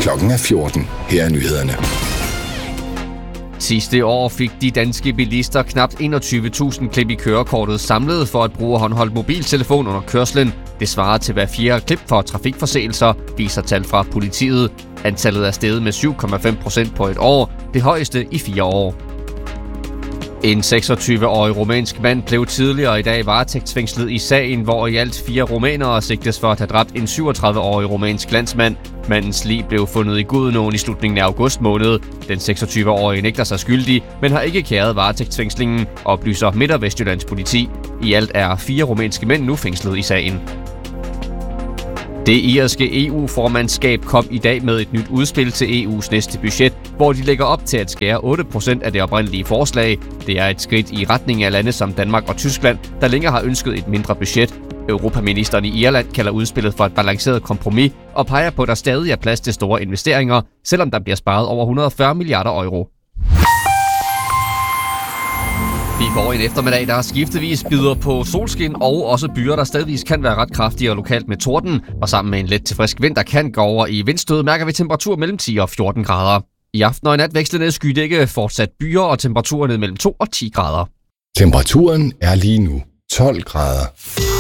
Klokken er 14. Her er nyhederne. Sidste år fik de danske bilister knap 21.000 klip i kørekortet samlet for at bruge håndholdt mobiltelefon under kørslen. Det svarer til hver 4. klip for trafikforseelser, viser tal fra politiet. Antallet er steget med 7,5% på et år, det højeste i 4 år. En 26-årig rumænsk mand blev tidligere i dag varetægtsfængslet i sagen, hvor i alt 4 rumænere sigtes for at have dræbt en 37-årig rumænsk landsmand. Mandens lig blev fundet i Gudenåen i slutningen af august måned. Den 26-årige nægter sig skyldig, men har ikke kæret varetægtsfængslingen, oplyser Midt- og Vestjyllands politi. I alt er 4 rumænske mænd nu fængslet i sagen. Det irske EU-formandskab kom i dag med et nyt udspil til EU's næste budget, hvor de lægger op til at skære 8% af det oprindelige forslag. Det er et skridt i retning af lande som Danmark og Tyskland, der længere har ønsket et mindre budget. Europaministeren i Irland kalder udspillet for et balanceret kompromis og peger på, at der stadig er plads til store investeringer, selvom der bliver sparet over 140 milliarder euro. Vi går en eftermiddag, der skiftevis byder på solskin og også byer, der stadigvis kan være ret kraftige og lokalt med torden. Og sammen med en let til frisk vind, der kan gå over i vindstød, mærker vi temperatur mellem 10 og 14 grader. I aften og i nat vekslende skydække, fortsat byer og temperaturer ned mellem 2 og 10 grader. Temperaturen er lige nu 12 grader.